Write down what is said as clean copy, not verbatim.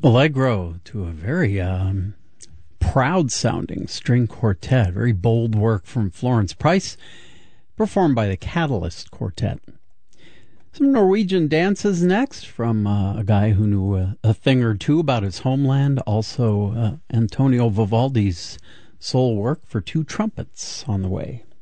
Allegro to a very proud-sounding string quartet. Very bold work from Florence Price, performed by the Catalyst Quartet. Some Norwegian dances next from a guy who knew a thing or two about his homeland. Also, Antonio Vivaldi's solo work for two trumpets on the way.